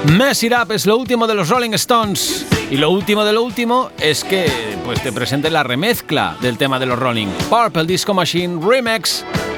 Mess It Up es lo último de los Rolling Stones. Y lo último de lo último es que pues te presente la remezcla del tema de los Rolling. Purple Disco Machine Remix.